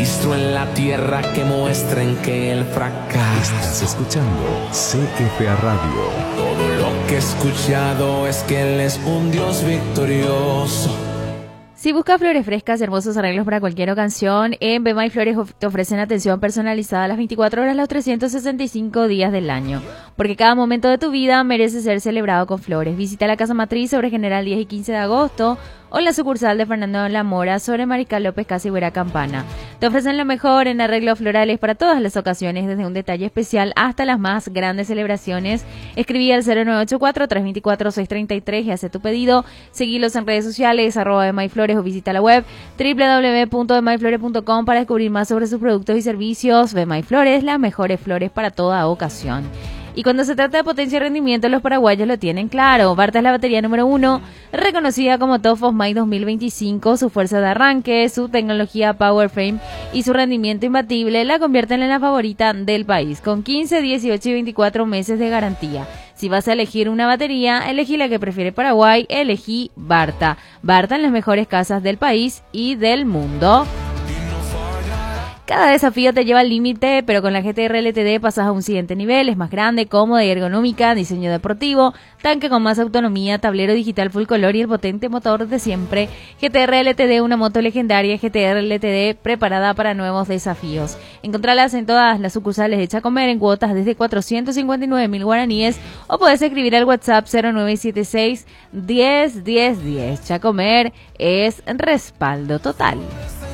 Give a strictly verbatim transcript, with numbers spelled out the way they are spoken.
registro en la tierra que muestren que el fracaso. Estás escuchando C F A Radio. Todo lo que he escuchado es que Él es un Dios victorioso. Si buscas flores frescas, hermosos arreglos para cualquier ocasión, en Bemay Flores te ofrecen atención personalizada a las veinticuatro horas, los trescientos sesenta y cinco días del año. Porque cada momento de tu vida merece ser celebrado con flores. Visita la casa matriz sobre General diez y quince de agosto o la sucursal de Fernando de la Mora sobre Mariscal López Casa y Huera Campana. Te ofrecen lo mejor en arreglos florales para todas las ocasiones, desde un detalle especial hasta las más grandes celebraciones. Escribí al cero nueve ocho cuatro, tres dos cuatro, seis tres tres y hace tu pedido. Seguilos en redes sociales, arroba Bemayflores, o visita la web doble u doble u doble u punto bemayflores punto com para descubrir más sobre sus productos y servicios. Bemayflores, las mejores flores para toda ocasión. Y cuando se trata de potencia y rendimiento, los paraguayos lo tienen claro. Barta es la batería número uno, reconocida como Top of Mind dos mil veinticinco. Su fuerza de arranque, su tecnología Power Frame y su rendimiento imbatible la convierten en la favorita del país, con quince, dieciocho y veinticuatro meses de garantía. Si vas a elegir una batería, elegí la que prefiere Paraguay, elegí Barta. Barta en las mejores casas del país y del mundo. Cada desafío te lleva al límite, pero con la G T R L T D pasas a un siguiente nivel. Es más grande, cómoda y ergonómica, diseño deportivo, tanque con más autonomía, tablero digital full color y el potente motor de siempre. G T R L T D, una moto legendaria. G T R L T D, preparada para nuevos desafíos. Encontralas en todas las sucursales de Chacomer en cuotas desde cuatrocientos cincuenta y nueve mil guaraníes o puedes escribir al WhatsApp cero nueve siete seis, diez, diez, diez. Chacomer es respaldo total.